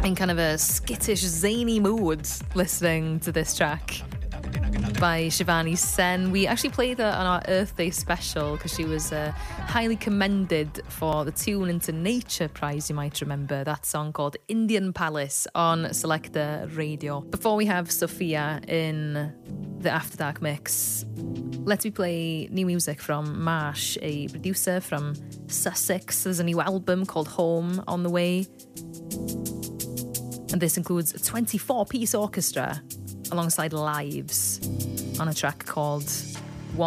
in kind of a skittish, zany mood listening to this track by Shivani Sen. We actually played her on our Earth Day special because she was highly commended for the Tune Into Nature prize, you might remember. That song called Indian Palace on Selector Radio. Before we have Sophia in the After Dark mix, let me play new music from Marsh, a producer from Sussex. There's a new album called Home on the way. And this includes a 24-piece orchestra alongside lives on a track called